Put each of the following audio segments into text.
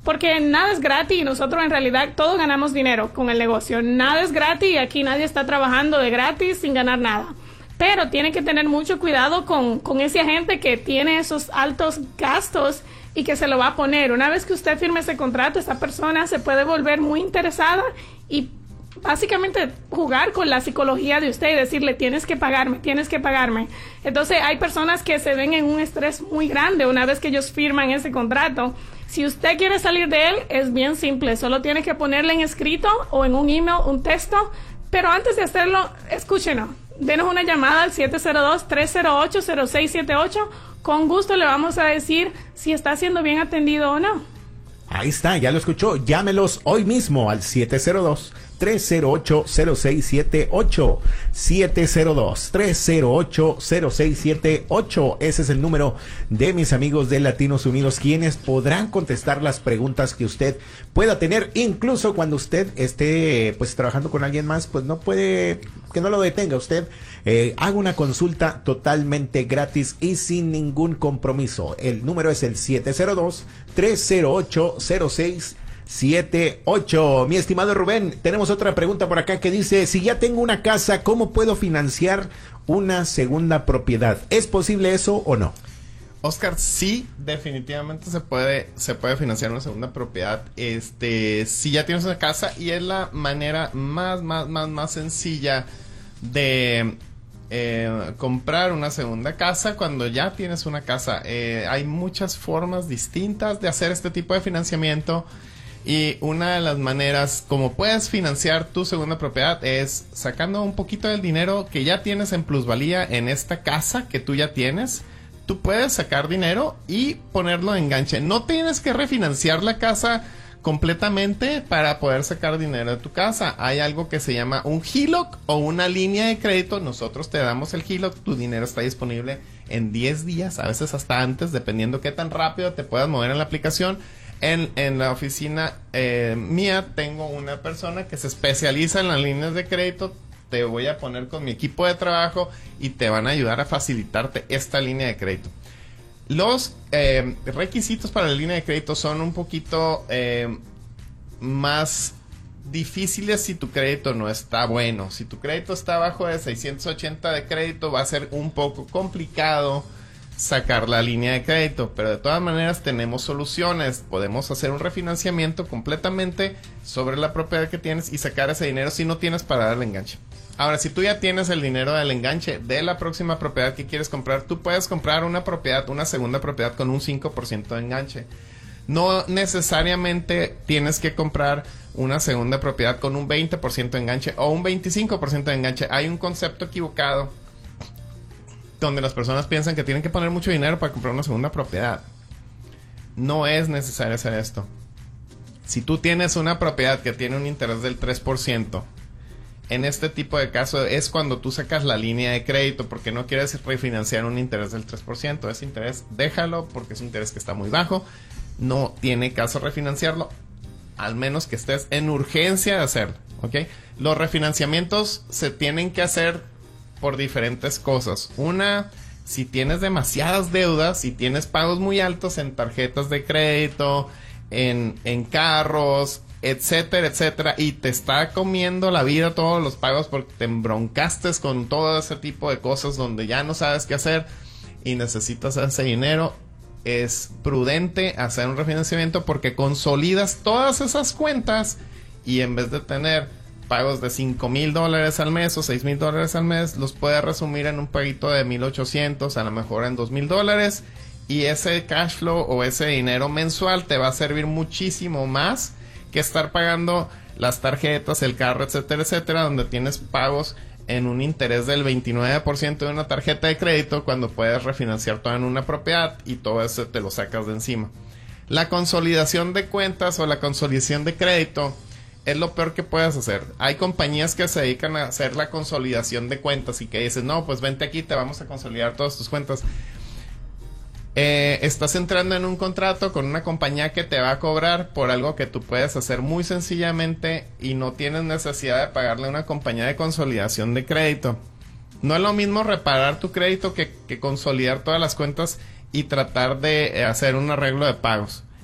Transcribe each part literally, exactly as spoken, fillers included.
Porque nada es gratis y nosotros en realidad todos ganamos dinero con el negocio. Nada es gratis y aquí nadie está trabajando de gratis sin ganar nada. Pero tiene que tener mucho cuidado con, con ese agente que tiene esos altos gastos y que se lo va a poner. Una vez que usted firme ese contrato, esa persona se puede volver muy interesada y básicamente jugar con la psicología de usted y decirle, tienes que pagarme, tienes que pagarme. Entonces hay personas que se ven en un estrés muy grande una vez que ellos firman ese contrato. Si usted quiere salir de él, es bien simple, solo tiene que ponerle en escrito o en un email, un texto, pero antes de hacerlo, escúchenos, denos una llamada al siete cero dos, tres cero ocho, cero seis siete ocho, con gusto le vamos a decir si está siendo bien atendido o no. Ahí está, ya lo escuchó, llámelos hoy mismo al siete cero dos, tres cero ocho, cero seis siete ocho, siete cero dos, tres cero ocho, cero seis siete ocho. Ese es el número de mis amigos de Latinos Unidos, quienes podrán contestar las preguntas que usted pueda tener, incluso cuando usted esté pues trabajando con alguien más, pues no puede, que no lo detenga usted. Eh, haga una consulta totalmente gratis y sin ningún compromiso. El número es el siete cero dos, tres cero ocho, cero seis siete ocho. Mi estimado Rubén, tenemos otra pregunta por acá que dice, si ya tengo una casa, ¿cómo puedo financiar una segunda propiedad? ¿Es posible eso o no? Oscar, sí, definitivamente se puede, se puede financiar una segunda propiedad. Este, si ya tienes una casa, y es la manera más, más, más, más sencilla de eh, comprar una segunda casa cuando ya tienes una casa. Eh, hay muchas formas distintas de hacer este tipo de financiamiento. Y una de las maneras como puedes financiar tu segunda propiedad es sacando un poquito del dinero que ya tienes en plusvalía en esta casa que tú ya tienes. Tú puedes sacar dinero y ponerlo en enganche. No tienes que refinanciar la casa completamente para poder sacar dinero de tu casa. Hay algo que se llama un H E L O C o una línea de crédito. Nosotros te damos el H E L O C. Tu dinero está disponible en diez días, a veces hasta antes, dependiendo qué tan rápido te puedas mover en la aplicación. En, en la oficina eh, mía tengo una persona que se especializa en las líneas de crédito. Te voy a poner con mi equipo de trabajo y te van a ayudar a facilitarte esta línea de crédito. Los eh, requisitos para la línea de crédito son un poquito eh, más difíciles si tu crédito no está bueno. Si tu crédito está abajo de seiscientos ochenta de crédito, va a ser un poco complicado sacar la línea de crédito, pero de todas maneras tenemos soluciones. Podemos hacer un refinanciamiento completamente sobre la propiedad que tienes y sacar ese dinero si no tienes para darle enganche. Ahora, si tú ya tienes el dinero del enganche de la próxima propiedad que quieres comprar, tú puedes comprar una propiedad, una segunda propiedad con un cinco por ciento de enganche. No necesariamente tienes que comprar una segunda propiedad con un veinte por ciento de enganche o un veinticinco por ciento de enganche. Hay un concepto equivocado donde las personas piensan que tienen que poner mucho dinero para comprar una segunda propiedad. No es necesario hacer esto. Si tú tienes una propiedad que tiene un interés del tres por ciento, en este tipo de caso es cuando tú sacas la línea de crédito, porque no quieres refinanciar un interés del tres por ciento. Ese interés déjalo porque es un interés que está muy bajo. No tiene caso refinanciarlo, al menos que estés en urgencia de hacerlo, ¿ok? Los refinanciamientos se tienen que hacer por diferentes cosas. Una, si tienes demasiadas deudas, si tienes pagos muy altos en tarjetas de crédito, en, en carros, etcétera, etcétera, y te está comiendo la vida todos los pagos porque te embroncaste con todo ese tipo de cosas donde ya no sabes qué hacer y necesitas ese dinero, es prudente hacer un refinanciamiento porque consolidas todas esas cuentas y en vez de tener pagos de cinco mil dólares al mes o seis mil dólares al mes, los puedes resumir en un paguito de mil ochocientos, a lo mejor en dos mil dólares, y ese cash flow o ese dinero mensual te va a servir muchísimo más que estar pagando las tarjetas, el carro, etcétera, etcétera, donde tienes pagos en un interés del veintinueve por ciento de una tarjeta de crédito cuando puedes refinanciar todo en una propiedad y todo eso te lo sacas de encima. La consolidación de cuentas o la consolidación de crédito es lo peor que puedes hacer. Hay compañías que se dedican a hacer la consolidación de cuentas y que dices, no, pues vente aquí, te vamos a consolidar todas tus cuentas. Eh, estás entrando en un contrato con una compañía que te va a cobrar por algo que tú puedes hacer muy sencillamente y no tienes necesidad de pagarle a una compañía de consolidación de crédito. No es lo mismo reparar tu crédito que, que consolidar todas las cuentas y tratar de hacer un arreglo de pagos.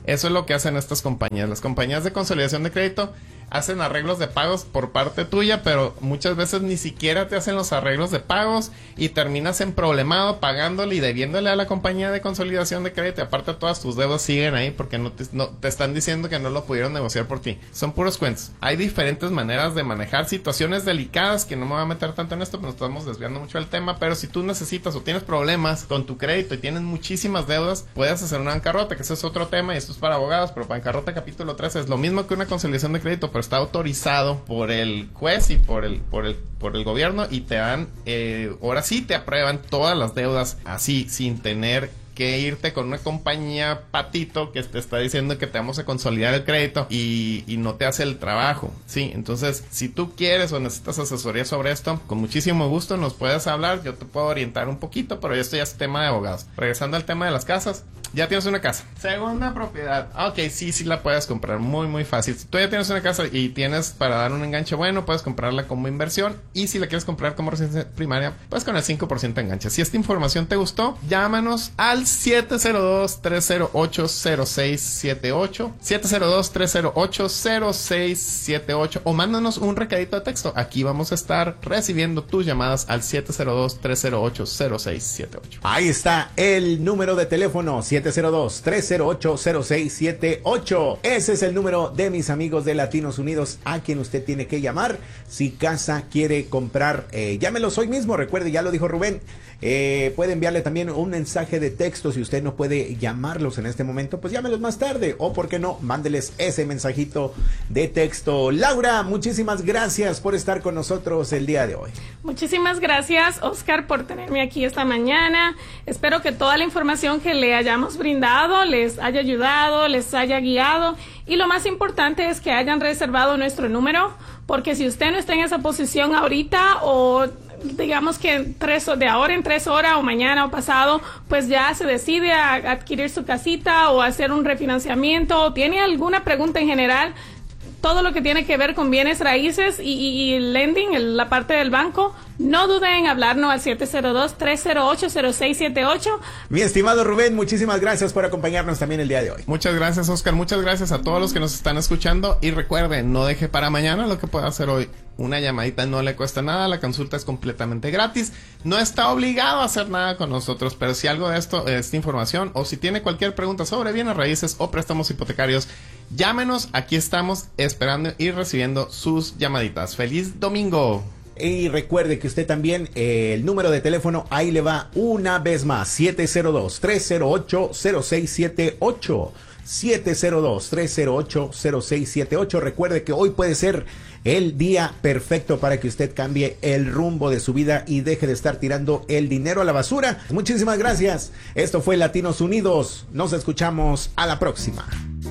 Eso es lo que hacen estas compañías. Las compañías de consolidación de crédito hacen arreglos de pagos por parte tuya, pero muchas veces ni siquiera te hacen los arreglos de pagos y terminas emproblemado pagándole y debiéndole a la compañía de consolidación de crédito. Y aparte todas tus deudas siguen ahí porque no te, no, te están diciendo que no lo pudieron negociar por ti. Son puros cuentos. Hay diferentes maneras de manejar situaciones delicadas, que no me voy a meter tanto en esto, pero nos estamos desviando mucho del tema. Pero si tú necesitas o tienes problemas con tu crédito y tienes muchísimas deudas, puedes hacer una bancarrota, que ese es otro tema y esto es para abogados, pero bancarrota capítulo trece es lo mismo que una consolidación de crédito, pero está autorizado por el juez y por el por el por el gobierno y te dan eh, ahora sí te aprueban todas las deudas así sin tener que irte con una compañía patito que te está diciendo que te vamos a consolidar el crédito y, y no te hace el trabajo, ¿sí? Entonces, si tú quieres o necesitas asesoría sobre esto, con muchísimo gusto nos puedes hablar, yo te puedo orientar un poquito, pero esto ya es tema de abogados. Regresando al tema de las casas, ya tienes una casa. Segunda propiedad, ok, sí, sí la puedes comprar, muy, muy fácil. Si tú ya tienes una casa y tienes para dar un enganche bueno, puedes comprarla como inversión y si la quieres comprar como residencia primaria, pues con el cinco por ciento de enganche. Si esta información te gustó, llámanos al siete cero dos, tres cero ocho, cero seis siete ocho siete cero dos, tres cero ocho, cero seis siete ocho o mándanos un recadito de texto. Aquí vamos a estar recibiendo tus llamadas al siete cero dos, tres cero ocho, cero seis siete ocho. Ahí está el número de teléfono siete cero dos, tres cero ocho, cero seis siete ocho. Ese es el número de mis amigos de Latinos Unidos a quien usted tiene que llamar si casa quiere comprar. Eh, llámelos hoy mismo, recuerde, ya lo dijo Rubén. Eh, puede enviarle también un mensaje de texto. Si usted no puede llamarlos en este momento, pues llámelos más tarde, o por qué no, mándeles ese mensajito de texto. Laura, muchísimas gracias por estar con nosotros el día de hoy. Muchísimas gracias, Oscar, por tenerme aquí esta mañana. Espero que toda la información que le hayamos brindado les haya ayudado, les haya guiado, y lo más importante es que hayan reservado nuestro número, porque si usted no está en esa posición ahorita, o digamos que en tres, de ahora en tres horas o mañana o pasado, pues ya se decide a adquirir su casita o hacer un refinanciamiento o tiene alguna pregunta en general, todo lo que tiene que ver con bienes raíces y, y, y lending, el, la parte del banco, no duden en hablarnos al siete cero dos, tres cero ocho, cero seis siete ocho. Mi estimado Rubén, muchísimas gracias por acompañarnos también el día de hoy. Muchas gracias, Oscar. Muchas gracias a todos los que nos están escuchando. Y recuerden, no deje para mañana lo que pueda hacer hoy. Una llamadita no le cuesta nada, la consulta es completamente gratis. No está obligado a hacer nada con nosotros, pero si algo de esto, esta información, o si tiene cualquier pregunta sobre bienes raíces o préstamos hipotecarios, llámenos. Aquí estamos esperando y recibiendo sus llamaditas. ¡Feliz domingo! Y recuerde que usted también, eh, el número de teléfono, ahí le va una vez más, siete cero dos, tres cero ocho, cero seis siete ocho. siete cero dos, tres cero ocho, cero seis siete ocho. Recuerde que hoy puede ser el día perfecto para que usted cambie el rumbo de su vida y deje de estar tirando el dinero a la basura. Muchísimas gracias. Esto fue Latinos Unidos. Nos escuchamos a la próxima.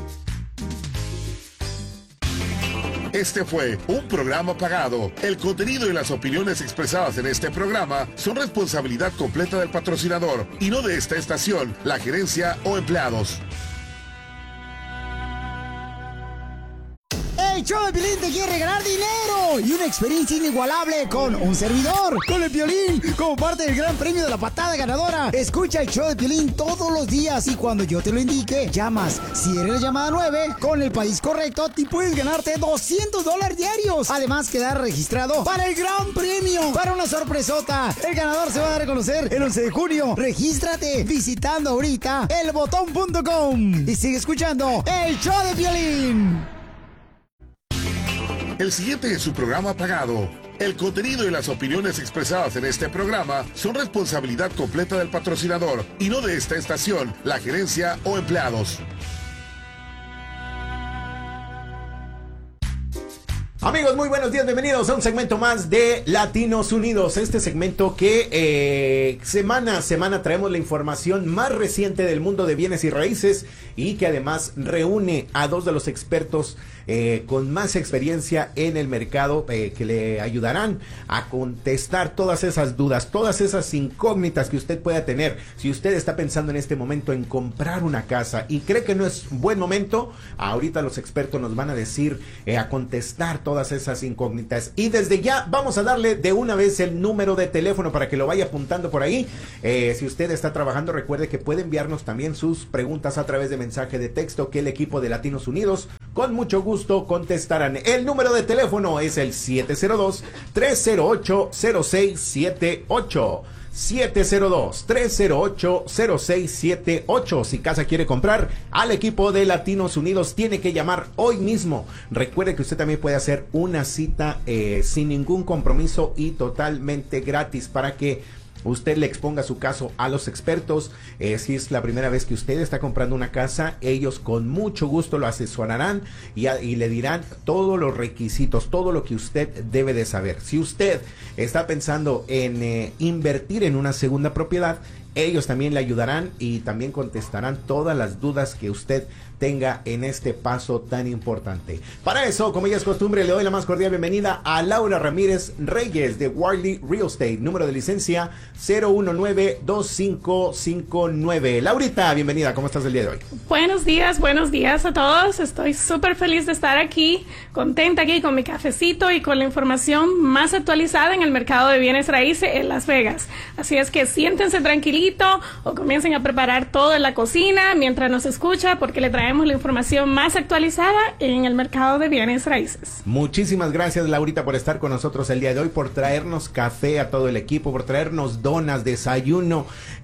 Este fue un programa pagado. El contenido y las opiniones expresadas en este programa son responsabilidad completa del patrocinador y no de esta estación, la gerencia o empleados. El show de Piolín te quiere regalar dinero y una experiencia inigualable con un servidor, con el Piolín, como parte del gran premio de la patada ganadora. Escucha el show de Piolín todos los días y cuando yo te lo indique, llamas. Si eres la llamada nueve, con el país correcto, te puedes ganarte doscientos dólares diarios. Además, quedar registrado para el gran premio, para una sorpresota. El ganador se va a dar a conocer el once de junio. Regístrate visitando ahorita el botón punto com y sigue escuchando el show de Piolín. El siguiente es su programa pagado. El contenido y las opiniones expresadas en este programa son responsabilidad completa del patrocinador y no de esta estación, la gerencia o empleados. Amigos, muy buenos días, bienvenidos a un segmento más de Latinos Unidos. Este segmento que eh, semana a semana traemos la información más reciente del mundo de bienes y raíces y que además reúne a dos de los expertos eh, con más experiencia en el mercado eh, que le ayudarán a contestar todas esas dudas, todas esas incógnitas que usted pueda tener. Si usted está pensando en este momento en comprar una casa y cree que no es buen momento, ahorita los expertos nos van a decir, eh, a contestar todas esas incógnitas. Y desde ya vamos a darle de una vez el número de teléfono para que lo vaya apuntando por ahí. Eh, si usted está trabajando, recuerde que puede enviarnos también sus preguntas a través de mensajes mensaje de texto que el equipo de Latinos Unidos con mucho gusto contestarán. El número de teléfono es el siete cero dos, tres cero ocho, cero seis siete ocho. siete cero dos, tres cero ocho, cero seis siete ocho. Si casa quiere comprar al equipo de Latinos Unidos, tiene que llamar hoy mismo. Recuerde que usted también puede hacer una cita eh, sin ningún compromiso y totalmente gratis para que usted le exponga su caso a los expertos. Eh, si es la primera vez que usted está comprando una casa, ellos con mucho gusto lo asesorarán y, a, y le dirán todos los requisitos, todo lo que usted debe de saber. Si usted está pensando en eh, invertir en una segunda propiedad, ellos también le ayudarán y también contestarán todas las dudas que usted tenga en este paso tan importante. Para eso, como ya es costumbre, le doy la más cordial bienvenida a Laura Ramírez Reyes de Warley Real Estate, número de licencia cero uno nueve dos cinco cinco nueve. Laurita, bienvenida, ¿cómo estás el día de hoy? Buenos días, buenos días a todos. Estoy súper feliz de estar aquí, contenta aquí con mi cafecito y con la información más actualizada en el mercado de bienes raíces en Las Vegas. Así es que siéntense tranquilito o comiencen a preparar todo en la cocina mientras nos escucha, porque le traemos la información más actualizada en el mercado de bienes raíces. Muchísimas gracias, Laurita, por estar con nosotros el día de hoy, por traernos café a todo el equipo, por traernos donas, desayuno.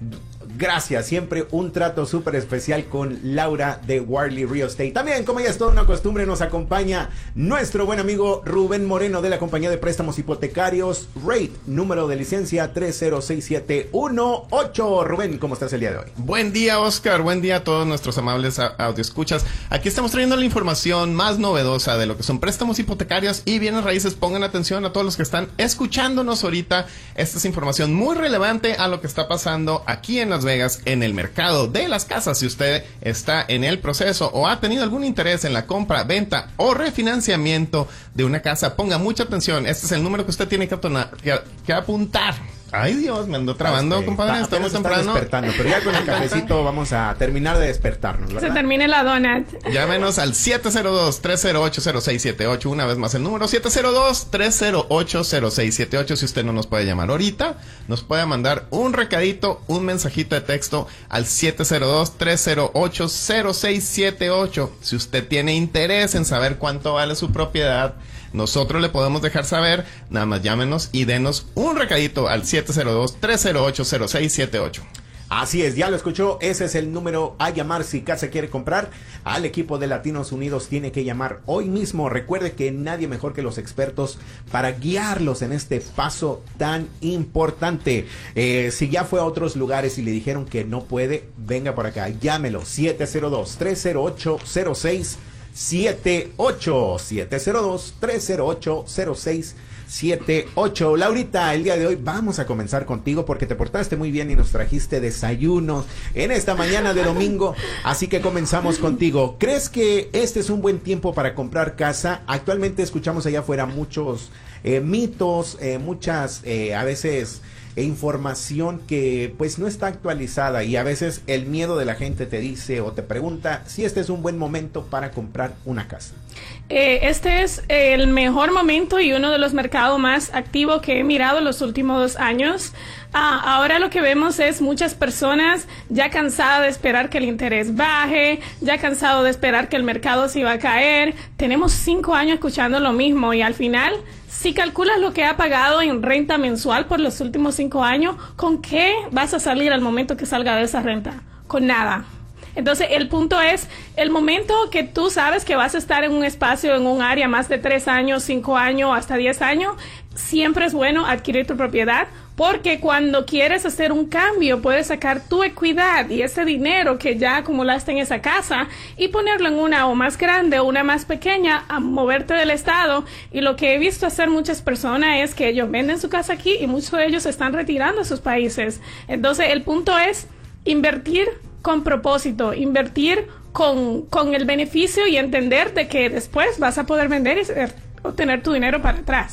Gracias, siempre un trato súper especial con Laura de Warley Real Estate. También, como ya es toda una costumbre, nos acompaña nuestro buen amigo Rubén Moreno de la compañía de préstamos hipotecarios Rate, número de licencia tres cero seis siete uno ocho. Rubén, ¿cómo estás el día de hoy? Buen día, Oscar, buen día a todos nuestros amables audioescuchas. Aquí estamos trayendo la información más novedosa de lo que son préstamos hipotecarios y bienes raíces. Pongan atención a todos los que están escuchándonos ahorita. Esta es información muy relevante a lo que está pasando aquí en Las Vegas en el mercado de las casas. Si usted está en el proceso o ha tenido algún interés en la compra, venta o refinanciamiento de una casa, ponga mucha atención. Este es el número que usted tiene que, que, que apuntar. Ay, Dios, me ando trabando, este, compadre. Está, estamos temprano. Despertando, pero ya con el cafecito vamos a terminar de despertarnos, ¿verdad? Se termine la donut. Llámenos al siete cero dos, tres cero ocho, cero seis siete ocho. Una vez más el número siete cero dos, tres cero ocho, cero seis siete ocho. Si usted no nos puede llamar ahorita, nos puede mandar un recadito, un mensajito de texto al siete cero dos, tres cero ocho, cero seis siete ocho. Si usted tiene interés en saber cuánto vale su propiedad, nosotros le podemos dejar saber. Nada más llámenos y denos un recadito al siete cero dos, tres cero ocho, cero seis siete ocho. Así es, ya lo escuchó, ese es el número a llamar si casa quiere comprar. Al equipo de Latinos Unidos tiene que llamar hoy mismo. Recuerde que nadie mejor que los expertos para guiarlos en este paso tan importante. Eh, si ya fue a otros lugares y le dijeron que no puede, venga por acá, llámelo, siete cero dos, tres cero ocho, cero seis siete ocho, siete cero dos, tres cero ocho, cero seis siete ocho. Laurita, el día de hoy vamos a comenzar contigo porque te portaste muy bien y nos trajiste desayunos en esta mañana de domingo, así que comenzamos contigo. ¿Crees que este es un buen tiempo para comprar casa? Actualmente escuchamos allá afuera muchos eh, mitos, eh, muchas eh, a veces e información que pues no está actualizada, y a veces el miedo de la gente te dice o te pregunta si este es un buen momento para comprar una casa. Eh, este es el mejor momento y uno de los mercados más activos que he mirado en los últimos dos años. Ah, ahora lo que vemos es muchas personas ya cansadas de esperar que el interés baje, ya cansado de esperar que el mercado se iba a caer. Tenemos cinco años escuchando lo mismo y al final, si calculas lo que ha pagado en renta mensual por los últimos cinco años, ¿con qué vas a salir al momento que salga de esa renta? Con nada. Entonces, el punto es, el momento que tú sabes que vas a estar en un espacio, en un área más de tres años, cinco años, hasta diez años, siempre es bueno adquirir tu propiedad, porque cuando quieres hacer un cambio, puedes sacar tu equidad y ese dinero que ya acumulaste en esa casa y ponerlo en una o más grande o una más pequeña, a moverte del estado. Y lo que he visto hacer muchas personas es que ellos venden su casa aquí y muchos de ellos se están retirando a sus países. Entonces, el punto es invertir con propósito, invertir con, con el beneficio y entender de que después vas a poder vender y obtener tu dinero para atrás.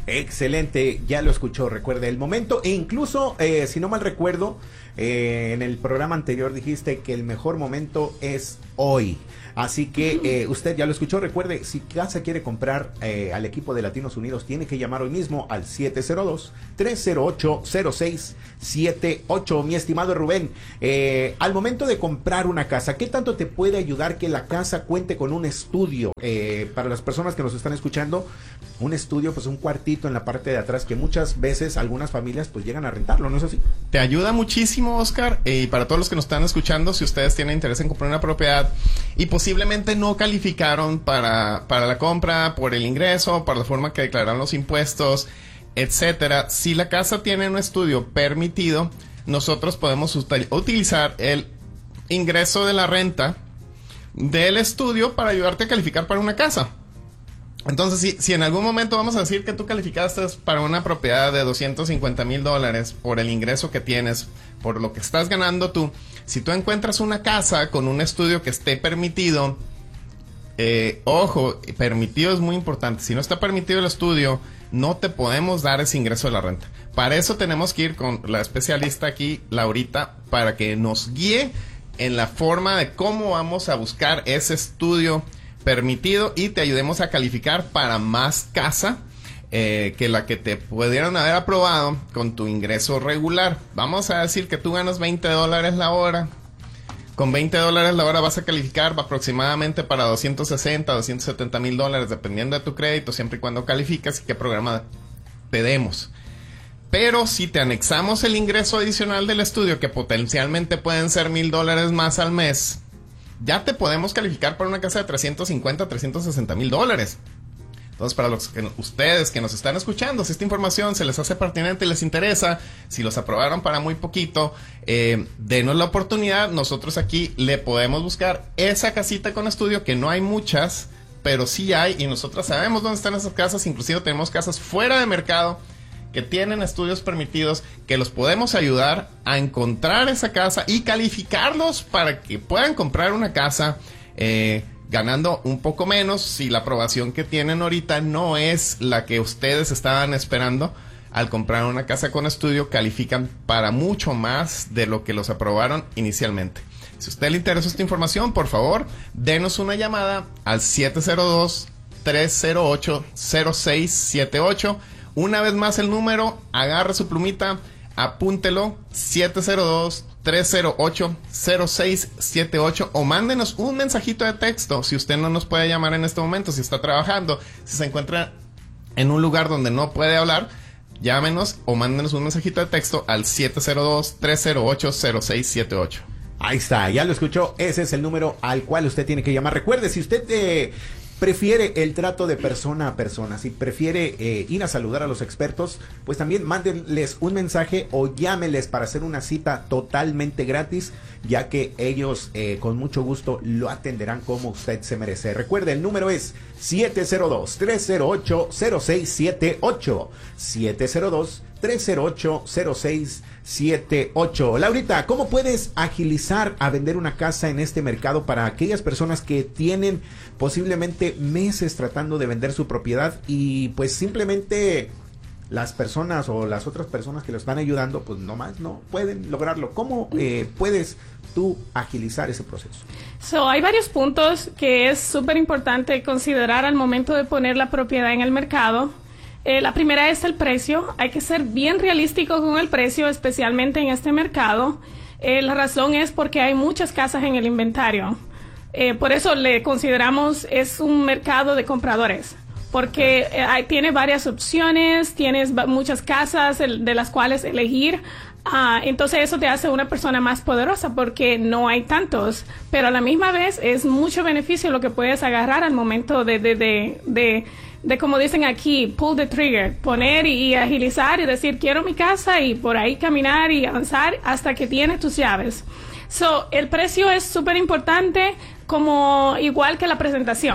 Excelente, ya lo escuchó, recuerde el momento, e incluso, eh, si no mal recuerdo, eh, en el programa anterior dijiste que el mejor momento es hoy. Así que eh, usted ya lo escuchó, recuerde, si casa quiere comprar eh, al equipo de Latinos Unidos, tiene que llamar hoy mismo al siete cero dos, tres cero ocho, cero seis siete ocho. Mi estimado Rubén, eh, al momento de comprar una casa, ¿qué tanto te puede ayudar que la casa cuente con un estudio? Eh, para las personas que nos están escuchando, un estudio, pues un cuartito en la parte de atrás, que muchas veces algunas familias pues llegan a rentarlo, ¿no es así? Te ayuda muchísimo, Oscar, y para todos los que nos están escuchando, si ustedes tienen interés en comprar una propiedad y posiblemente no calificaron para, para la compra, por el ingreso, por la forma que declararon los impuestos, etcétera, si la casa tiene un estudio permitido, nosotros podemos util- utilizar el ingreso de la renta del estudio para ayudarte a calificar para una casa. Entonces, si, si en algún momento vamos a decir que tú calificaste para una propiedad de doscientos cincuenta mil dólares por el ingreso que tienes, por lo que estás ganando tú, si tú encuentras una casa con un estudio que esté permitido, eh, ojo, permitido es muy importante. Si no está permitido el estudio, no te podemos dar ese ingreso de la renta. Para eso tenemos que ir con la especialista aquí, Laurita, para que nos guíe en la forma de cómo vamos a buscar ese estudio permitido y te ayudemos a calificar para más casa eh, que la que te pudieron haber aprobado con tu ingreso regular. Vamos a decir que tú ganas veinte dólares la hora. Con veinte dólares la hora vas a calificar aproximadamente para doscientos sesenta, doscientos setenta mil dólares, dependiendo de tu crédito, siempre y cuando calificas y qué programa te demos. Pero si te anexamos el ingreso adicional del estudio, que potencialmente pueden ser mil dólares más al mes, ya te podemos calificar para una casa de trescientos cincuenta, trescientos sesenta mil dólares. Entonces, para los que, ustedes que nos están escuchando, si esta información se les hace pertinente y les interesa, si los aprobaron para muy poquito, eh, denos la oportunidad. Nosotros aquí le podemos buscar esa casita con estudio, que no hay muchas, pero sí hay, y nosotros sabemos dónde están esas casas. Inclusive tenemos casas fuera de mercado que tienen estudios permitidos, que los podemos ayudar a encontrar esa casa y calificarlos para que puedan comprar una casa eh, ganando un poco menos. Si la aprobación que tienen ahorita no es la que ustedes estaban esperando, al comprar una casa con estudio califican para mucho más de lo que los aprobaron inicialmente. Si a usted le interesa esta información, por favor, denos una llamada al siete cero dos, tres cero ocho, cero seis siete ocho. Una vez más el número, agarre su plumita, apúntelo, siete cero dos, tres cero ocho, cero seis siete ocho, o mándenos un mensajito de texto si usted no nos puede llamar en este momento, si está trabajando, si se encuentra en un lugar donde no puede hablar, llámenos o mándenos un mensajito de texto al siete cero dos, tres cero ocho, cero seis siete ocho. Ahí está, ya lo escuchó, ese es el número al cual usted tiene que llamar. Recuerde, si usted eh, prefiere el trato de persona a persona, si prefiere eh, ir a saludar a los expertos, pues también mándenles un mensaje o llámeles para hacer una cita totalmente gratis, ya que ellos eh, con mucho gusto lo atenderán como usted se merece. Recuerde, el número es siete cero dos, tres cero ocho, cero seis siete ocho, siete cero dos, tres cero ocho, cero seis siete ocho. Laurita, ¿cómo puedes agilizar a vender una casa en este mercado para aquellas personas que tienen posiblemente meses tratando de vender su propiedad y pues simplemente las personas o las otras personas que lo están ayudando pues nomás no pueden lograrlo? ¿Cómo eh, puedes tú agilizar ese proceso? So, hay varios puntos que es súper importante considerar al momento de poner la propiedad en el mercado. Eh, la primera es el precio. Hay que ser bien realístico con el precio, especialmente en este mercado. Eh, la razón es porque hay muchas casas en el inventario. Eh, por eso le consideramos es un mercado de compradores, porque eh, hay, tiene varias opciones, tienes muchas casas el, de las cuales elegir. Uh, entonces eso te hace una persona más poderosa porque no hay tantos, pero a la misma vez es mucho beneficio lo que puedes agarrar al momento de, de, de, de de como dicen aquí, pull the trigger, poner y, y agilizar y decir quiero mi casa y por ahí caminar y avanzar hasta que tienes tus llaves. So, el precio es súper importante, como igual que la presentación.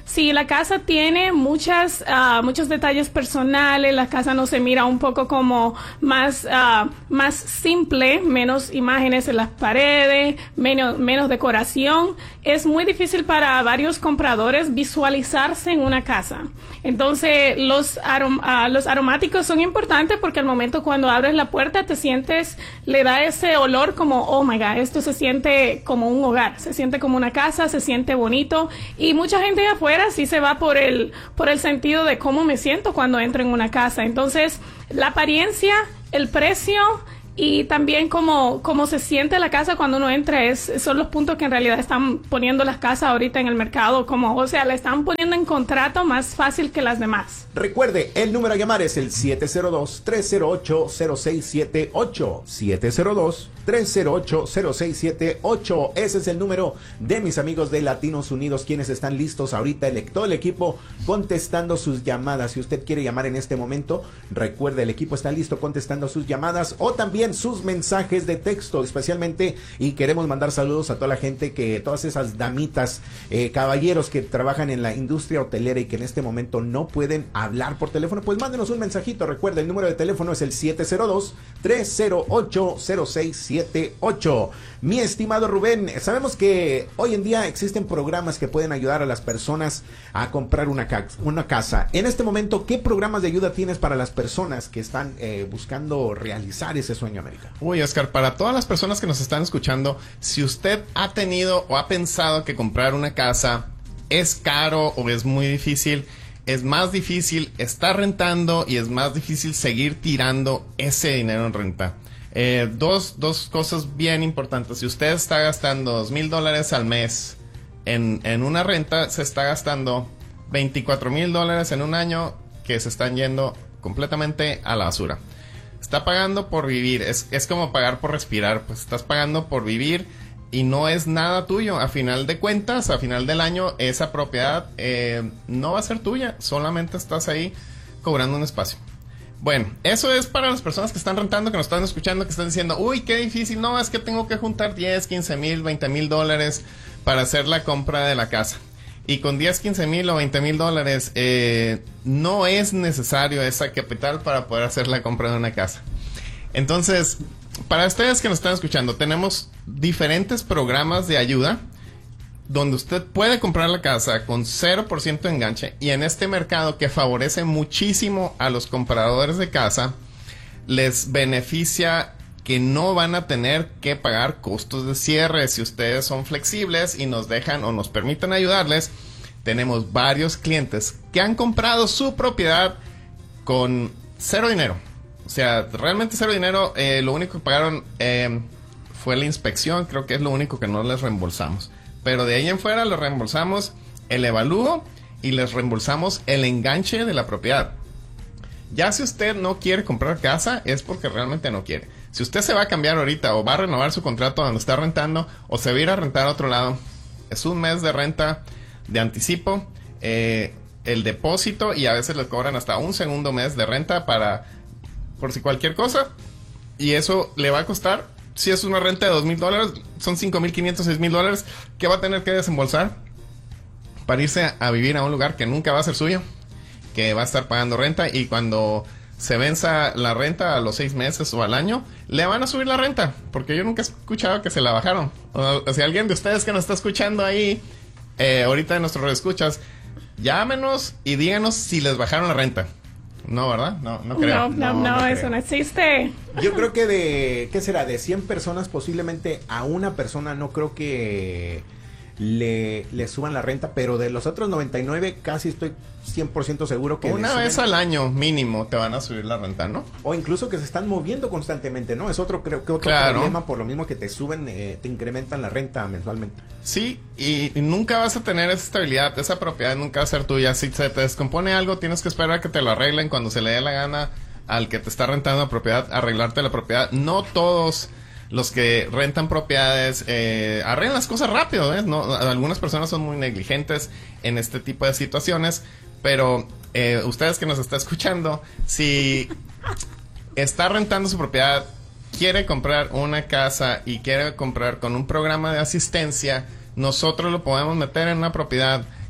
si la casa tiene muchas, uh, muchos detalles personales, la casa no se mira un poco como más, uh, más simple, menos imágenes en las paredes, menos, menos decoración, es muy difícil para varios compradores visualizarse en una casa. Entonces, los, arom uh, los aromáticos son importantes porque al momento cuando abres la puerta te sientes, le da ese olor como, oh my God, esto se siente como un hogar, se siente como una casa, se siente bonito. Y mucha gente de afuera sí se va por el, por el sentido de cómo me siento cuando entro en una casa. Entonces, la apariencia, el precio y también cómo, cómo se siente la casa cuando uno entra es, son los puntos que en realidad están poniendo las casas ahorita en el mercado, como, o sea, la están poniendo en contrato más fácil que las demás. Recuerde, el número a llamar es el siete cero dos, tres cero ocho, cero seis siete ocho, siete cero dos, tres cero ocho, cero seis siete ocho. Ese es el número de mis amigos de Latinos Unidos, quienes están listos ahorita, el, todo el equipo contestando sus llamadas. Si usted quiere llamar en este momento, recuerde, el equipo está listo contestando sus llamadas o también sus mensajes de texto, especialmente, y queremos mandar saludos a toda la gente, que todas esas damitas, eh, caballeros que trabajan en la industria hotelera y que en este momento no pueden hablar por teléfono, pues mándenos un mensajito. Recuerda, el número de teléfono es el siete cero dos, tres cero ocho, cero seis siete ocho. Mi estimado Rubén, sabemos que hoy en día existen programas que pueden ayudar a las personas a comprar una, ca una casa. En este momento, ¿qué programas de ayuda tienes para las personas que están eh, buscando realizar ese sueño, América? Uy, Oscar, para todas las personas que nos están escuchando, si usted ha tenido o ha pensado que comprar una casa es caro o es muy difícil, es más difícil estar rentando y es más difícil seguir tirando ese dinero en renta. Eh, dos, dos cosas bien importantes. Si usted está gastando dos mil dólares al mes en, en una renta, se está gastando veinticuatro mil dólares en un año que se están yendo completamente a la basura. Está pagando por vivir, es, es como pagar por respirar, pues estás pagando por vivir y no es nada tuyo. A final de cuentas, a final del año, esa propiedad eh, no va a ser tuya, solamente estás ahí cobrando un espacio. Bueno, eso es para las personas que están rentando, que nos están escuchando, que están diciendo, uy, qué difícil, no, es que tengo que juntar diez, quince mil, veinte mil dólares para hacer la compra de la casa. Y con diez, quince mil o veinte mil dólares eh, no es necesario esa capital para poder hacer la compra de una casa. Entonces, para ustedes que nos están escuchando, tenemos diferentes programas de ayuda donde usted puede comprar la casa con cero por ciento de enganche, y en este mercado que favorece muchísimo a los compradores de casa, les beneficia que no van a tener que pagar costos de cierre. Si ustedes son flexibles y nos dejan o nos permiten ayudarles, tenemos varios clientes que han comprado su propiedad con cero dinero. O sea, realmente cero dinero. Eh, lo único que pagaron eh, fue la inspección. Creo que es lo único que no les reembolsamos. Pero de ahí en fuera les reembolsamos el evalúo y les reembolsamos el enganche de la propiedad. Ya si usted no quiere comprar casa, es porque realmente no quiere. Si usted se va a cambiar ahorita o va a renovar su contrato donde está rentando o se va a ir a rentar a otro lado, es un mes de renta de anticipo, eh, el depósito, y a veces le cobran hasta un segundo mes de renta para, por si cualquier cosa, y eso le va a costar, si es una renta de dos mil dólares, son cinco mil quinientos, seis mil dólares que va a tener que desembolsar para irse a vivir a un lugar que nunca va a ser suyo, que va a estar pagando renta, y cuando se venza la renta a los seis meses o al año, le van a subir la renta, porque yo nunca he escuchado que se la bajaron. O, o sea, alguien de ustedes que nos está escuchando ahí, eh, ahorita en nuestros redescuchas, llámenos y díganos si les bajaron la renta. No, ¿verdad? No, no creo. No, no, no, no, no eso creo. No existe. Yo creo que de, ¿qué será? De cien personas, posiblemente a una persona no creo que le, le suban la renta, pero de los otros noventa y nueve casi estoy cien por ciento seguro que una vez al año mínimo te van a subir la renta, ¿no? O incluso que se están moviendo constantemente, ¿no? Es otro, creo que otro claro. problema, por lo mismo que te suben, eh, te incrementan la renta mensualmente. Sí, y, y nunca vas a tener esa estabilidad, esa propiedad nunca va a ser tuya. Si se te descompone algo, tienes que esperar a que te lo arreglen cuando se le dé la gana al que te está rentando la propiedad, arreglarte la propiedad. No todos los que rentan propiedades eh, arreglan las cosas rápido, ¿eh? No, algunas personas son muy negligentes en este tipo de situaciones, pero eh, ustedes que nos están escuchando, si está rentando su propiedad, quiere comprar una casa y quiere comprar con un programa de asistencia, nosotros lo podemos meter en una propiedad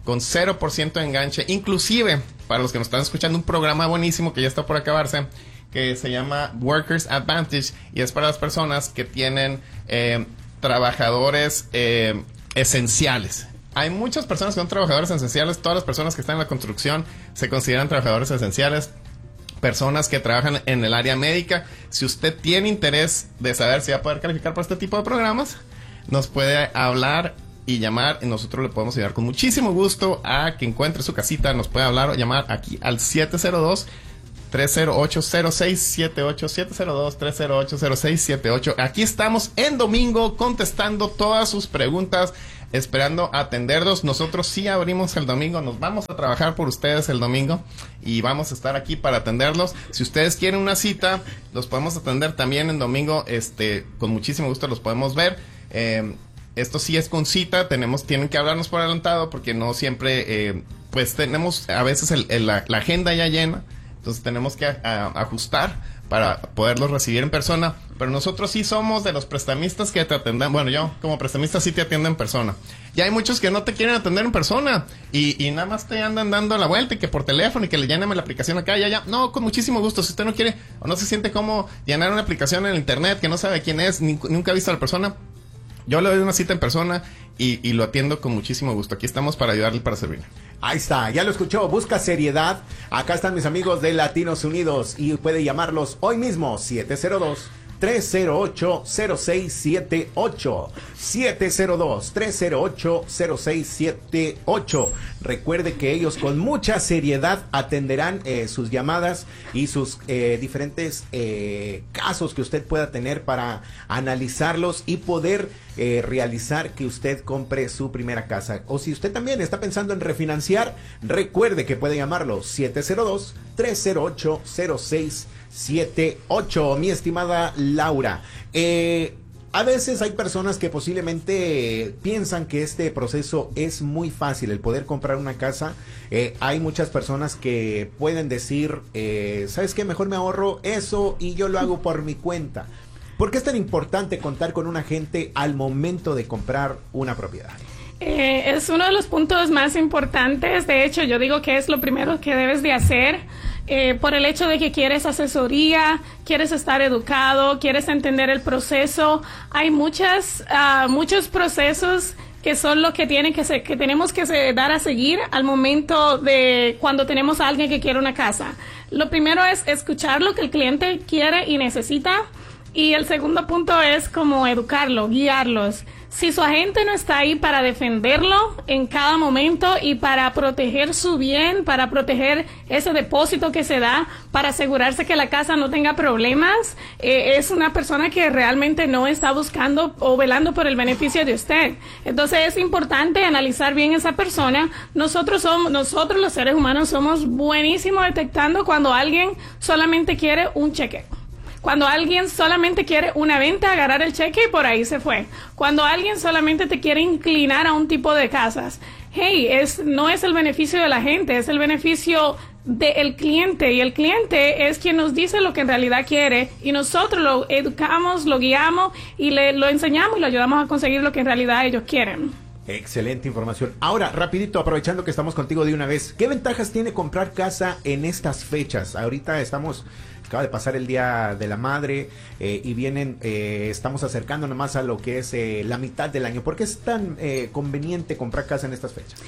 con cero por ciento de enganche. Inclusive, para los que nos están escuchando, un programa buenísimo que ya está por acabarse, que se llama Workers Advantage, y es para las personas que tienen eh, trabajadores eh, esenciales. Hay muchas personas que son trabajadores esenciales. Todas las personas que están en la construcción se consideran trabajadores esenciales. Personas que trabajan en el área médica. Si usted tiene interés de saber si va a poder calificar para este tipo de programas, nos puede hablar y llamar, y nosotros le podemos ayudar con muchísimo gusto a que encuentre su casita. Nos puede hablar o llamar aquí al siete cero dos, tres cero ocho, cero seis siete ocho, siete cero dos, tres cero ocho, cero seis siete ocho. Aquí estamos en domingo contestando todas sus preguntas, esperando atenderlos. Nosotros sí abrimos el domingo, nos vamos a trabajar por ustedes el domingo y vamos a estar aquí para atenderlos. Si ustedes quieren una cita, los podemos atender también en domingo, este, con muchísimo gusto los podemos ver. Eh, esto sí es con cita, tenemos, tienen que hablarnos por adelantado porque no siempre, eh, pues tenemos a veces el, el, la, la agenda ya llena, entonces tenemos que a, a, ajustar para poderlos recibir en persona. Pero nosotros sí somos de los prestamistas que te atenden. Bueno, yo como prestamista sí te atiendo en persona. Y hay muchos que no te quieren atender en persona y, y nada más te andan dando la vuelta y que por teléfono y que le lléname la aplicación acá y allá. No, con muchísimo gusto. Si usted no quiere o no se siente cómo llenar una aplicación en el internet que no sabe quién es, ni, nunca ha visto a la persona, yo le doy una cita en persona y, y lo atiendo con muchísimo gusto. Aquí estamos para ayudarle y para servirle. Ahí está, ya lo escuchó, busca seriedad. Acá están mis amigos de Latinos Unidos y puede llamarlos hoy mismo, siete cero dos, tres cero ocho, cero seis siete ocho, siete cero dos, tres cero ocho, cero seis siete ocho. Recuerde que ellos con mucha seriedad atenderán eh, sus llamadas y sus eh, diferentes eh, casos que usted pueda tener para analizarlos y poder eh, realizar que usted compre su primera casa. O si usted también está pensando en refinanciar, recuerde que puede llamarlo siete cero dos, tres cero ocho, cero seis siete ocho. Mi estimada Laura, eh... a veces hay personas que posiblemente piensan que este proceso es muy fácil, el poder comprar una casa. Eh, hay muchas personas que pueden decir, eh, ¿sabes qué? Mejor me ahorro eso y yo lo hago por mi cuenta. ¿Por qué es tan importante contar con un agente al momento de comprar una propiedad? Eh, es uno de los puntos más importantes. De hecho, yo digo que es lo primero que debes de hacer. Eh, por el hecho de que quieres asesoría, quieres estar educado, quieres entender el proceso. Hay muchas, uh, muchos procesos que son lo que tienen que ser, que tenemos que se, dar a seguir al momento de cuando tenemos a alguien que quiere una casa. Lo primero es escuchar lo que el cliente quiere y necesita. Y el segundo punto es como educarlo, guiarlos. Si su agente no está ahí para defenderlo en cada momento y para proteger su bien, para proteger ese depósito que se da, para asegurarse que la casa no tenga problemas, eh, es una persona que realmente no está buscando o velando por el beneficio de usted. Entonces es importante analizar bien esa persona. Nosotros somos, nosotros los seres humanos somos buenísimos detectando cuando alguien solamente quiere un cheque. Cuando alguien solamente quiere una venta, agarrar el cheque y por ahí se fue. Cuando alguien solamente te quiere inclinar a un tipo de casas. Hey, es, no es el beneficio de la gente, es el beneficio del cliente. Y el cliente es quien nos dice lo que en realidad quiere. Y nosotros lo educamos, lo guiamos y le, lo enseñamos y lo ayudamos a conseguir lo que en realidad ellos quieren. Excelente información. Ahora, rapidito, aprovechando que estamos contigo de una vez, ¿qué ventajas tiene comprar casa en estas fechas? Ahorita estamos... acaba de pasar el Día de la Madre eh, y vienen, eh, estamos acercándonos más a lo que es eh, la mitad del año. ¿Por qué es tan eh, conveniente comprar casa en estas fechas?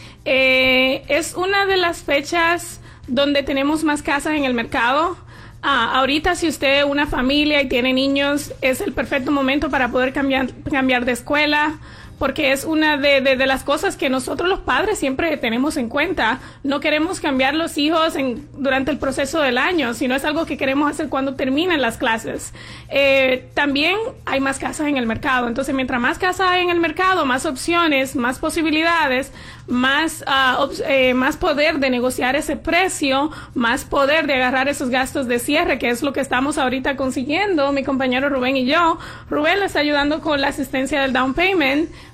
Eh, es una de las fechas donde tenemos más casas en el mercado. Ah, ahorita si usted es una familia y tiene niños, es el perfecto momento para poder cambiar, cambiar de escuela. Porque es una de, de, de las cosas que nosotros los padres siempre tenemos en cuenta. No queremos cambiar los hijos en, durante el proceso del año, sino es algo que queremos hacer cuando terminen las clases. Eh, también hay más casas en el mercado. Entonces, mientras más casas hay en el mercado, más opciones, más posibilidades, más, uh, op- eh, más poder de negociar ese precio, más poder de agarrar esos gastos de cierre, que es lo que estamos ahorita consiguiendo, mi compañero Rubén y yo. Rubén le está ayudando con la asistencia del down payment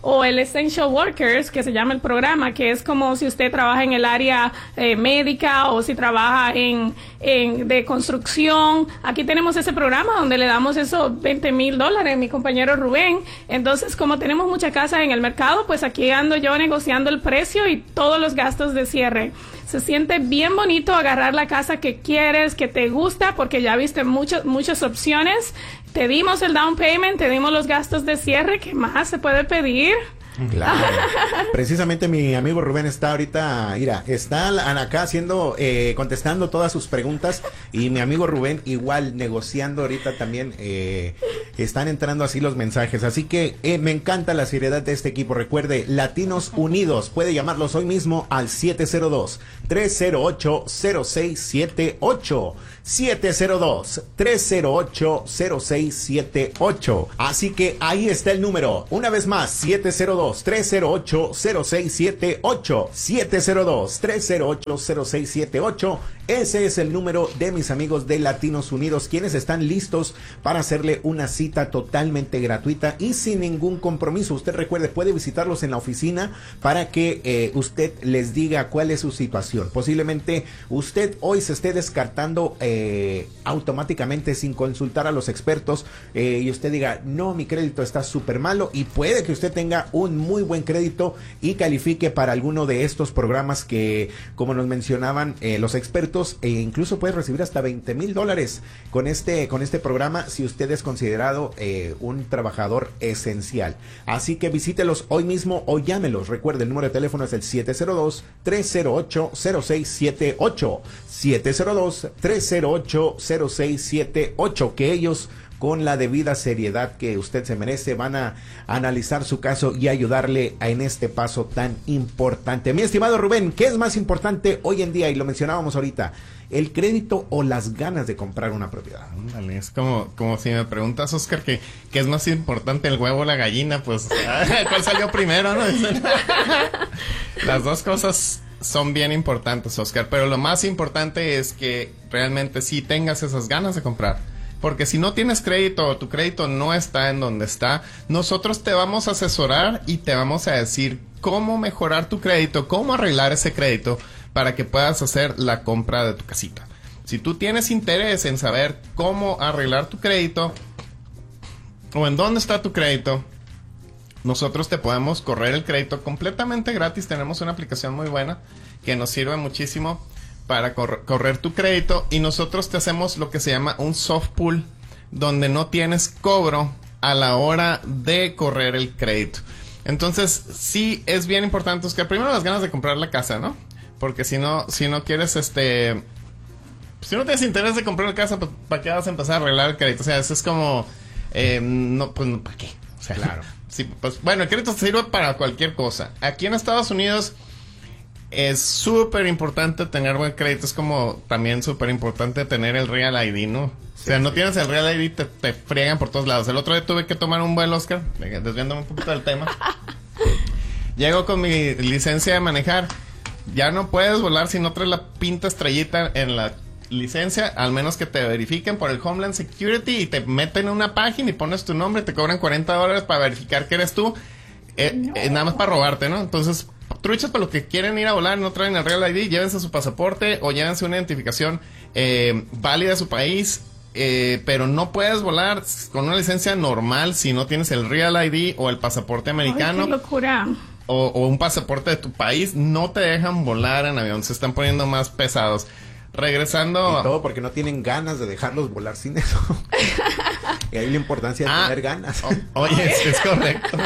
o el Essential Workers, que se llama el programa, que es como si usted trabaja en el área eh, médica o si trabaja en, en de construcción. Aquí tenemos ese programa donde le damos esos veinte mil dólares, mi compañero Rubén. Entonces, como tenemos mucha casa en el mercado, pues aquí ando yo negociando el precio y todos los gastos de cierre. Se siente bien bonito agarrar la casa que quieres, que te gusta, porque ya viste muchas muchas opciones. Te dimos el down payment, te dimos los gastos de cierre. ¿Qué más se puede pedir? Claro. Precisamente mi amigo Rubén está ahorita, mira, está acá haciendo, eh, contestando todas sus preguntas, y mi amigo Rubén igual negociando ahorita también, eh, están entrando así los mensajes, así que eh, me encanta la seriedad de este equipo. Recuerde, Latinos Unidos, puede llamarlos hoy mismo al siete cero dos, tres cero ocho, cero seis siete ocho, siete cero dos, tres cero ocho, cero seis siete ocho. Así que ahí está el número, una vez más, siete cero dos, tres cero ocho, cero seis siete ocho, siete cero dos, tres cero ocho, cero seis siete ocho. Ese es el número de mis amigos de Latinos Unidos, quienes están listos para hacerle una cita totalmente gratuita y sin ningún compromiso. Usted recuerde, puede visitarlos en la oficina para que eh, usted les diga cuál es su situación. Posiblemente usted hoy se esté descartando eh, automáticamente sin consultar a los expertos, eh, y usted diga, no, mi crédito está súper malo, y puede que usted tenga un muy buen crédito y califique para alguno de estos programas que, como nos mencionaban eh, los expertos, e incluso puede recibir hasta veinte mil dólares con este, con este programa si usted es considerado eh, un trabajador esencial. Así que visítelos hoy mismo o llámelos. Recuerde, el número de teléfono es el siete cero dos, tres cero ocho, cero seis siete ocho, siete cero dos, tres cero ocho, cero seis siete ocho, que ellos, con la debida seriedad que usted se merece, van a analizar su caso y ayudarle en este paso tan importante. Mi estimado Rubén, ¿qué es más importante hoy en día? Y lo mencionábamos ahorita, ¿el crédito o las ganas de comprar una propiedad? Ándale, es como, como si me preguntas, Oscar, que ¿qué es más importante, el huevo o la gallina? Pues, ¿cuál salió primero, no? Las dos cosas son bien importantes, Oscar, pero lo más importante es que realmente sí tengas esas ganas de comprar. Porque si no tienes crédito o tu crédito no está en donde está, nosotros te vamos a asesorar y te vamos a decir cómo mejorar tu crédito, cómo arreglar ese crédito para que puedas hacer la compra de tu casita. Si tú tienes interés en saber cómo arreglar tu crédito o en dónde está tu crédito, nosotros te podemos correr el crédito completamente gratis. Tenemos una aplicación muy buena que nos sirve muchísimo para cor- correr tu crédito, y nosotros te hacemos lo que se llama un soft pull, donde no tienes cobro a la hora de correr el crédito. Entonces, sí es bien importante, Oscar, primero las ganas de comprar la casa, ¿no? Porque si no, si no quieres, este... si no tienes interés de comprar la casa, pues ¿para qué vas a empezar a arreglar el crédito? O sea, eso es como... Eh, no, pues, ¿para qué? O sea, claro. Sí, pues, bueno, el crédito sirve para cualquier cosa. Aquí en Estados Unidos es súper importante tener buen crédito. Es como también súper importante tener el Real I D, ¿no? Sí, o sea, no sí. tienes el Real I D, te, te friegan por todos lados. El otro día tuve que tomar un vuelo, Oscar, desviándome un poquito del tema. Llego con mi licencia de manejar. Ya no puedes volar si no traes la pinta estrellita en la licencia, al menos que te verifiquen por el Homeland Security y te meten en una página y pones tu nombre, te cobran cuarenta dólares para verificar que eres tú. Eh, no. eh, nada más para robarte, ¿no? Entonces, truchas para los que quieren ir a volar, no traen el Real I D, llévense su pasaporte o llévense una identificación eh, válida de su país, eh, pero no puedes volar con una licencia normal si no tienes el Real I D o el pasaporte americano. Ay, qué locura. O, o un pasaporte de tu país, no te dejan volar en avión, se están poniendo más pesados. Regresando... Y todo porque no tienen ganas de dejarlos volar sin eso. Y ahí la importancia de ah, tener ganas. O, oye, es, es correcto.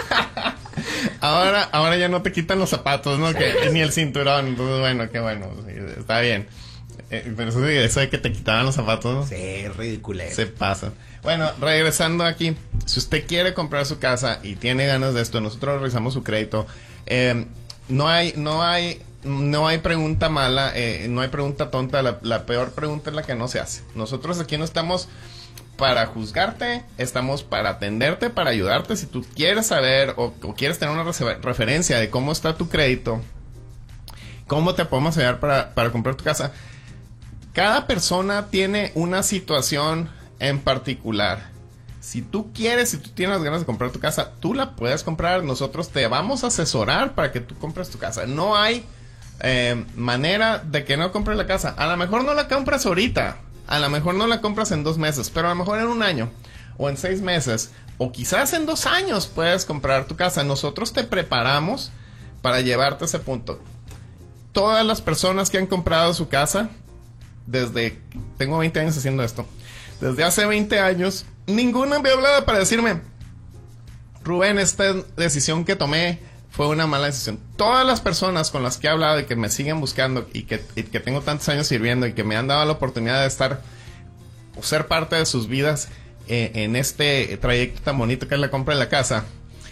Ahora, ahora ya no te quitan los zapatos, ¿no? Que, ni el cinturón. Entonces, bueno, qué bueno. Sí, está bien. Eh, pero eso, eso de que te quitaban los zapatos, ¿no? Sí, es ridículo. Se pasa. Bueno, regresando aquí. Si usted quiere comprar su casa y tiene ganas de esto, nosotros revisamos su crédito. Eh, no hay, no hay, no hay pregunta mala, eh, no hay pregunta tonta. La, la peor pregunta es la que no se hace. Nosotros aquí no estamos para juzgarte, estamos para atenderte, para ayudarte. Si tú quieres saber o, o quieres tener una referencia de cómo está tu crédito, cómo te podemos ayudar para, para comprar tu casa. Cada persona tiene una situación en particular. Si tú quieres, si tú tienes las ganas de comprar tu casa, tú la puedes comprar. Nosotros te vamos a asesorar para que tú compres tu casa. No hay eh, manera de que no compres la casa. A lo mejor no la compras ahorita. A lo mejor no la compras en dos meses. Pero a lo mejor en un año. O en seis meses. O quizás en dos años puedes comprar tu casa. Nosotros te preparamos para llevarte a ese punto. Todas las personas que han comprado su casa, desde... Tengo veinte años haciendo esto. Desde hace veinte años, ninguna me ha hablado para decirme, Rubén, esta decisión que tomé fue una mala decisión. Todas las personas con las que he hablado y que me siguen buscando y que, y que tengo tantos años sirviendo y que me han dado la oportunidad de estar o ser parte de sus vidas eh, en este trayecto tan bonito que es la compra de la casa,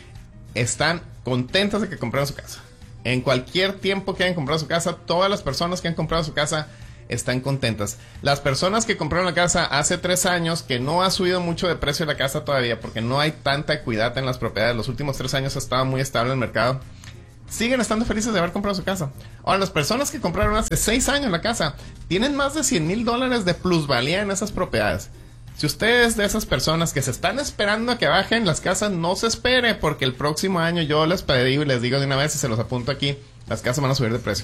están contentas de que compraron su casa. En cualquier tiempo que hayan comprado su casa, todas las personas que han comprado su casa están contentas. Las personas que compraron la casa hace tres años, que no ha subido mucho de precio la casa todavía, porque no hay tanta equidad en las propiedades, los últimos tres años ha estado muy estable el mercado, siguen estando felices de haber comprado su casa. Ahora, las personas que compraron hace seis años la casa, tienen más de cien mil dólares de plusvalía en esas propiedades. Si usted es de esas personas que se están esperando a que bajen las casas, no se espere, porque el próximo año yo les pedí y les digo de una vez y se los apunto aquí, las casas van a subir de precio.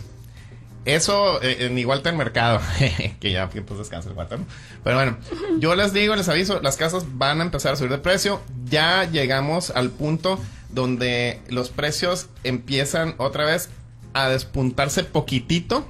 Eso eh, en igual está el mercado, que ya pues descansa el guata, ¿no? Pero bueno, yo les digo, les aviso, las casas van a empezar a subir de precio. Ya llegamos al punto donde los precios empiezan otra vez a despuntarse poquitito,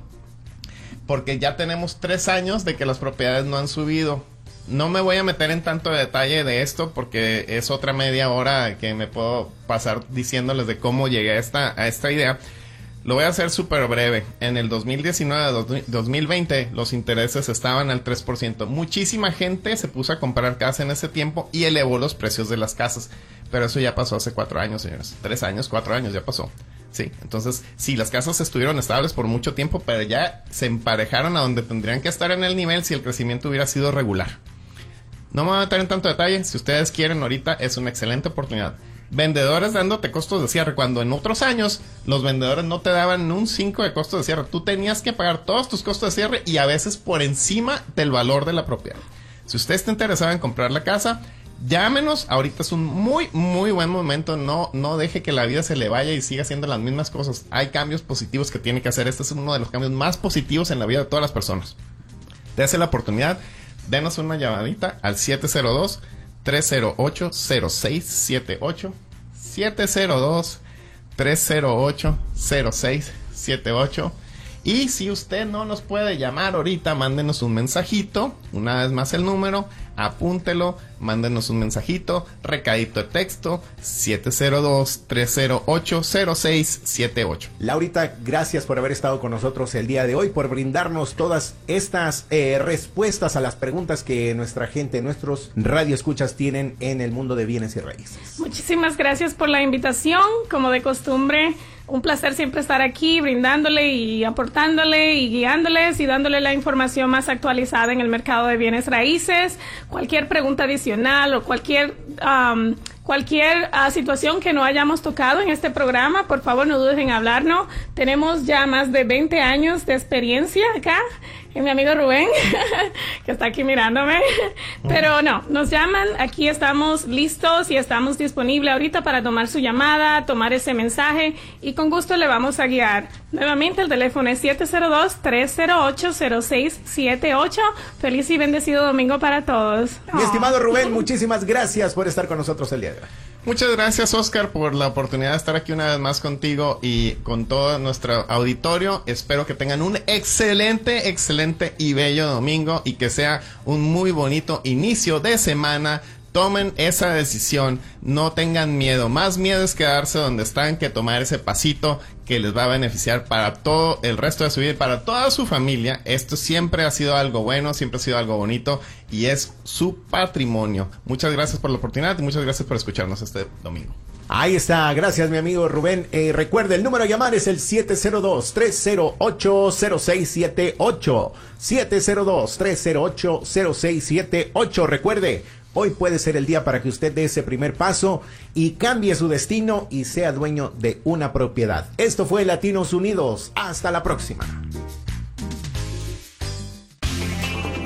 porque ya tenemos tres años de que las propiedades no han subido. No me voy a meter en tanto detalle de esto porque es otra media hora que me puedo pasar diciéndoles de cómo llegué a esta, a esta idea. Lo voy a hacer súper breve. En el dos mil diecinueve, dos mil veinte, los intereses estaban al tres por ciento. Muchísima gente se puso a comprar casa en ese tiempo y elevó los precios de las casas. Pero eso ya pasó hace cuatro años, señores. Tres años, cuatro años, ya pasó. Sí, entonces, sí, las casas estuvieron estables por mucho tiempo, pero ya se emparejaron a donde tendrían que estar en el nivel si el crecimiento hubiera sido regular. No me voy a meter en tanto detalle. Si ustedes quieren ahorita, es una excelente oportunidad. Vendedores dándote costos de cierre, cuando en otros años los vendedores no te daban un cinco de costos de cierre. Tú tenías que pagar todos tus costos de cierre y a veces por encima del valor de la propiedad. Si usted está interesado en comprar la casa, llámenos. Ahorita es un muy, muy buen momento. No, no deje que la vida se le vaya y siga haciendo las mismas cosas. Hay cambios positivos que tiene que hacer. Este es uno de los cambios más positivos en la vida de todas las personas. Dese la oportunidad. Denos una llamadita al siete cero dos, tres cero ocho, cero seis siete ocho. siete cero dos, tres cero ocho, cero seis siete ocho. Y si usted no nos puede llamar ahorita, mándenos un mensajito. Una vez más el número, apúntelo, mándenos un mensajito, recadito de texto, siete cero dos, tres cero ocho, cero seis siete ocho. Laurita, gracias por haber estado con nosotros el día de hoy, por brindarnos todas estas eh, respuestas a las preguntas que nuestra gente, nuestros radioescuchas tienen en el mundo de bienes y raíces. Muchísimas gracias por la invitación, como de costumbre. Un placer siempre estar aquí brindándole y aportándole y guiándoles y dándole la información más actualizada en el mercado de bienes raíces. Cualquier pregunta adicional o cualquier um, cualquier uh, situación que no hayamos tocado en este programa, por favor no dudes en hablarnos. Tenemos ya más de veinte años de experiencia acá. Y mi amigo Rubén, que está aquí mirándome. Pero no, nos llaman, aquí estamos listos y estamos disponibles ahorita para tomar su llamada, tomar ese mensaje y con gusto le vamos a guiar. Nuevamente el teléfono es siete cero dos, tres cero ocho, cero seis siete ocho. Feliz y bendecido domingo para todos. Mi oh. estimado Rubén, muchísimas gracias por estar con nosotros el día de hoy. Muchas gracias, Oscar, por la oportunidad de estar aquí una vez más contigo y con todo nuestro auditorio. Espero que tengan un excelente, excelente y bello domingo y que sea un muy bonito inicio de semana. Tomen esa decisión, no tengan miedo. Más miedo es quedarse donde están que tomar ese pasito que les va a beneficiar para todo el resto de su vida y para toda su familia. Esto siempre ha sido algo bueno, siempre ha sido algo bonito y es su patrimonio. Muchas gracias por la oportunidad y muchas gracias por escucharnos este domingo. Ahí está, gracias mi amigo Rubén. Eh, recuerde, el número a llamar es el siete cero dos, tres cero ocho, cero seis siete ocho. siete cero dos, tres cero ocho, cero seis siete ocho. Recuerde, hoy puede ser el día para que usted dé ese primer paso y cambie su destino y sea dueño de una propiedad. Esto fue Latinos Unidos. Hasta la próxima.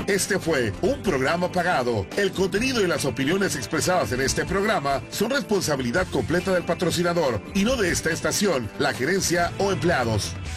Este fue un programa pagado. El contenido y las opiniones expresadas en este programa son responsabilidad completa del patrocinador y no de esta estación, la gerencia o empleados.